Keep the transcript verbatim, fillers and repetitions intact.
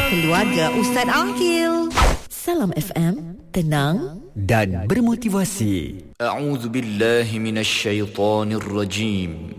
Keluarga Ustaz Aqil. Salam F M, tenang dan bermotivasi. A'udzu billahi minasy syaithanir rajim.